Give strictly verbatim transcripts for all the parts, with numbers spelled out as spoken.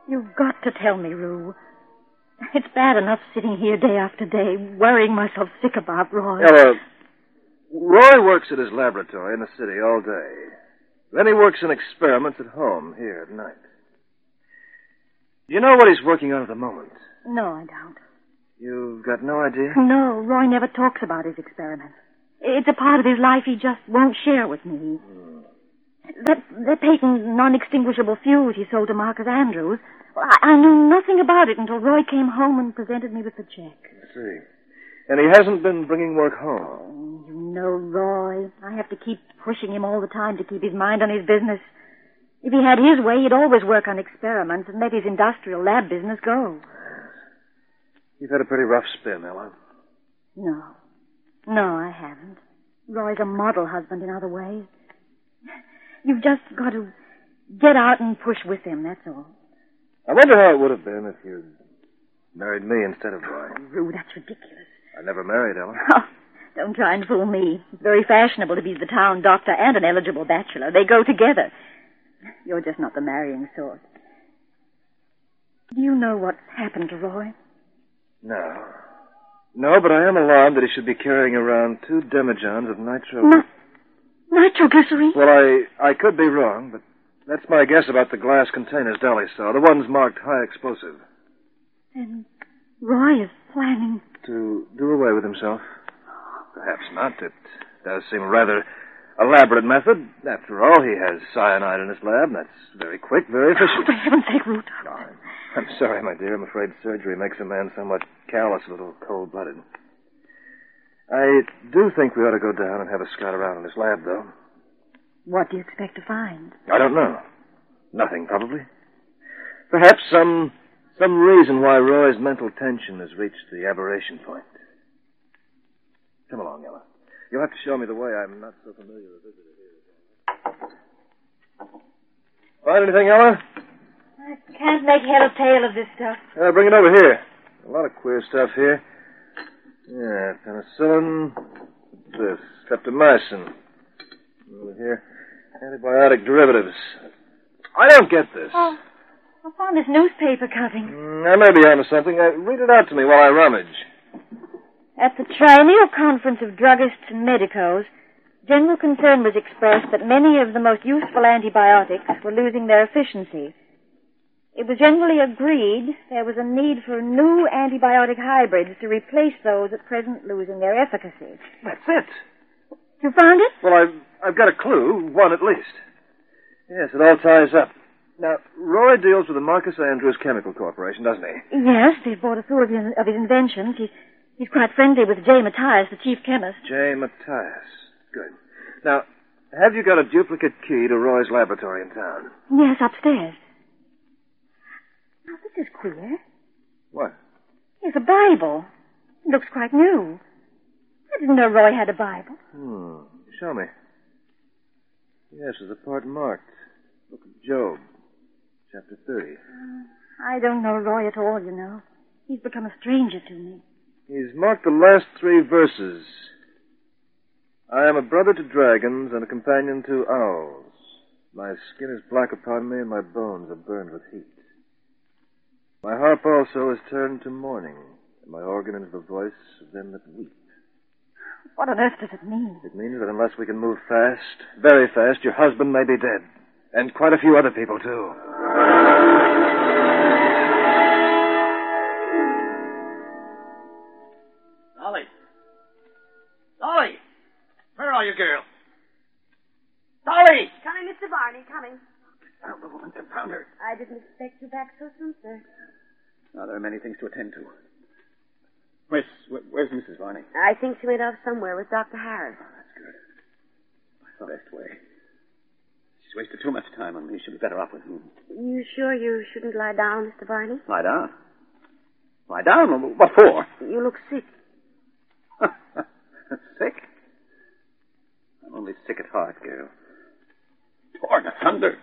You've got to tell me, Rue. It's bad enough sitting here day after day, worrying myself sick about Roy. Ella, Roy works at his laboratory in the city all day. Then he works in experiments at home here at night. Do you know what he's working on at the moment? No, I don't. You've got no idea? No, Roy never talks about his experiments. It's a part of his life he just won't share with me. Hmm. That, that patent non-extinguishable fuse he sold to Marcus Andrews, well, I, I knew nothing about it until Roy came home and presented me with the check. I see. And he hasn't been bringing work home? Oh, you know, Roy, I have to keep pushing him all the time to keep his mind on his business. If he had his way, he'd always work on experiments and let his industrial lab business go. You've had a pretty rough spin, Ella. No. No, I haven't. Roy's a model husband in other ways. You've just got to get out and push with him, that's all. I wonder how it would have been if you'd married me instead of Roy. Oh, Rue, that's ridiculous. I never married, Ella. Oh, don't try and fool me. It's very fashionable to be the town doctor and an eligible bachelor. They go together. You're just not the marrying sort. Do you know what's happened to Roy? No. No, but I am alarmed that he should be carrying around two demijohns of nitro... No. Nitroglycerine? Well, I, I could be wrong, but that's my guess about the glass containers Dolly saw, the ones marked high explosive. And Roy is planning... To do away with himself? Perhaps not. It does seem a rather elaborate method. After all, he has cyanide in his lab. That's very quick, very efficient. Oh, for heaven's sake, Root. No, I'm, I'm sorry, my dear. I'm afraid surgery makes a man somewhat callous, a little cold-blooded. I do think we ought to go down and have a scout around in his lab, though. What do you expect to find? I don't know. Nothing, probably. Perhaps some some reason why Roy's mental tension has reached the aberration point. Come along, Ella. You'll have to show me the way. I'm not so familiar with it here. Find anything, Ella? I can't make head or tail of this stuff. Uh, bring it over here. A lot of queer stuff here. Yeah, penicillin. This, streptomycin. Over here, antibiotic derivatives. I don't get this. Oh, I found this newspaper cutting. Mm, I may be onto something. Uh, read it out to me while I rummage. At the Triennial Conference of Druggists and Medicos, general concern was expressed that many of the most useful antibiotics were losing their efficiency. It was generally agreed there was a need for new antibiotic hybrids to replace those at present losing their efficacy. That's it. You found it? Well, I've, I've got a clue, one at least. Yes, it all ties up. Now, Roy deals with the Marcus Andrews Chemical Corporation, doesn't he? Yes, they've bought a few of his, of his inventions. He, he's quite friendly with J. Matthias, the chief chemist. J. Matthias. Good. Now, have you got a duplicate key to Roy's laboratory in town? Yes, upstairs. Now, this is queer. What? Here's a Bible. It looks quite new. I didn't know Roy had a Bible. Hmm. Show me. Yes, there's a part marked. Book of Job, chapter thirty. Uh, I don't know Roy at all, you know. He's become a stranger to me. He's marked the last three verses. I am a brother to dragons and a companion to owls. My skin is black upon me and my bones are burned with heat. My harp also is turned to mourning, and my organ is the voice of them that weep. What on earth does it mean? It means that unless we can move fast, very fast, your husband may be dead. And quite a few other people, too. Dolly. Dolly! Where are you, girl? Dolly! Coming, Mister Barney, coming. Confound the woman, confound her. I didn't expect you back so soon, sir. Now, there are many things to attend to. Where's, where, where's Missus Varney? I think she went off somewhere with Doctor Harris. Oh, that's good. The best way. She's wasted too much time on me. She'll be better off with me. You sure you shouldn't lie down, Mister Barney? Lie down? Lie down? What for? You look sick. Sick? I'm only sick at heart, girl. Torn asunder.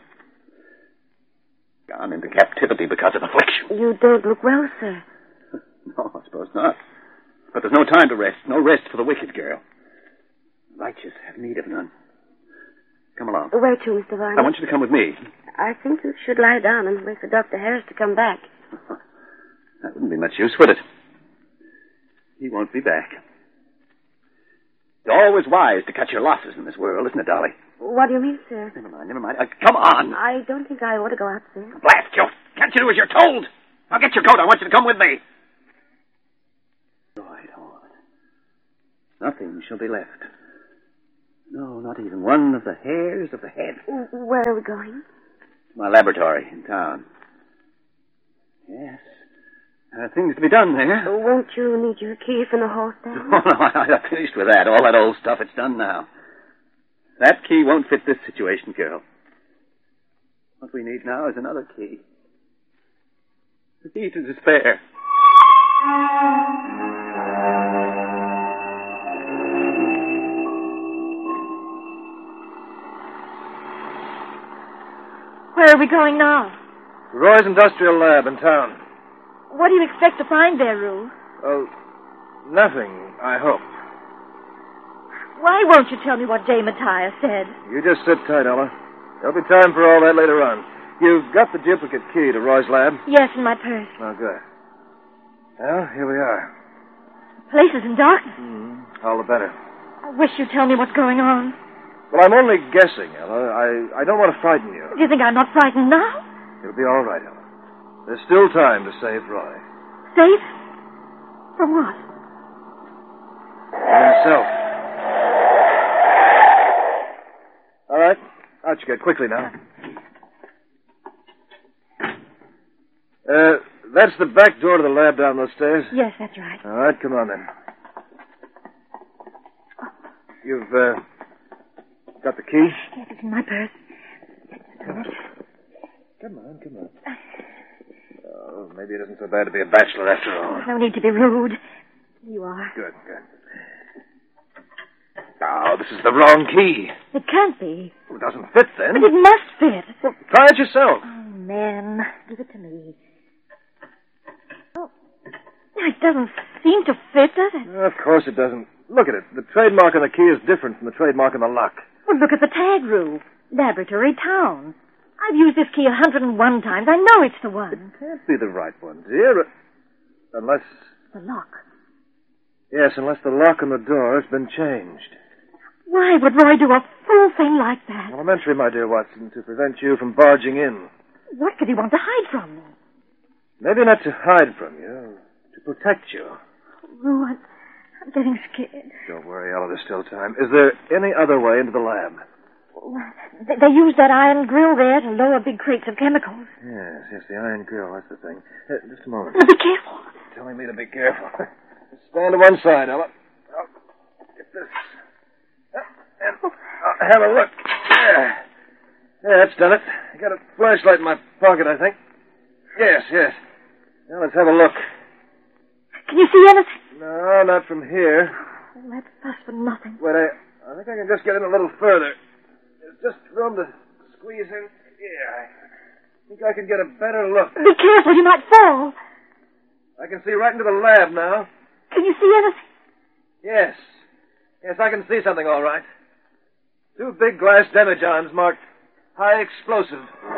Gone into captivity because of affliction. You don't look well, sir. No, I suppose not. But there's no time to rest. No rest for the wicked, girl. Righteous have need of none. Come along. Where to, Mister Varney? I want you to come with me. I think you should lie down and wait for Doctor Harris to come back. That wouldn't be much use, would it? He won't be back. It's always wise to cut your losses in this world, isn't it, Dolly? What do you mean, sir? Never mind, never mind. Uh, come on. I don't think I ought to go out, sir. Blast you. Can't you do as you're told? Now get your coat. I want you to come with me. Right on. Nothing shall be left. No, not even one of the hairs of the head. Where are we going? My laboratory in town. Yes. There are things to be done there. Oh, won't you need your key from the hall stand? Oh, no, I, I've finished with that. All that old stuff, it's done now. That key won't fit this situation, Carol. What we need now is another key. The key to despair. Where are we going now? Roy's Industrial Lab in town. What do you expect to find there, Rue? Oh, nothing, I hope. Why won't you tell me what Jay Matthias said? You just sit tight, Ella. There'll be time for all that later on. You've got the duplicate key to Roy's lab? Yes, in my purse. Oh, good. Well, here we are. The place is in darkness. Mm, all the better. I wish you'd tell me what's going on. Well, I'm only guessing, Ella. I, I don't want to frighten you. Do you think I'm not frightened now? It'll be all right, Ella. There's still time to save Roy. Safe? From what? For himself. All right. Out you get quickly now. Uh, that's the back door to the lab down those stairs? Yes, that's right. All right, come on then. You've, uh, got the key? Yes, it's in my purse. Come on, come on. Oh, maybe it isn't so bad to be a bachelor after all. There's no need to be rude. You are. Good, good. Oh, this is the wrong key. It can't be. Well, it doesn't fit then. But it must fit. Well, try it yourself. Oh, man. Give it to me. Oh. It doesn't seem to fit, does it? Of course it doesn't. Look at it. The trademark on the key is different from the trademark on the lock. Well, look at the tag, Rue. Laboratory Town. I've used this key a hundred and one times. I know it's the one. It can't be the right one, dear. Unless... The lock. Yes, unless the lock on the door has been changed. Why would Roy do a fool thing like that? Elementary, my dear Watson, to prevent you from barging in. What could he want to hide from me? Maybe not to hide from you, to protect you. Rue, I'm, I'm getting scared. Don't worry, Ella, there's still time. Is there any other way into the lab? They, they use that iron grill there to lower big crates of chemicals. Yes, yes, the iron grill, that's the thing. Uh, just a moment. Now, be careful. Telling me to be careful. Stand to one side, Ella. I'll get this. And I'll have a look. There. Yeah, that's done it. I got a flashlight in my pocket, I think. Yes, yes. Now let's have a look. Can you see anything? No, not from here. Oh, that's fuss for nothing. Wait, I, I think I can just get in a little further. There's just room to squeeze in. Yeah, I think I can get a better look. Be careful, you might fall. I can see right into the lab now. Can you see anything? Yes. Yes, I can see something all right. Two big glass demijohns marked high explosive.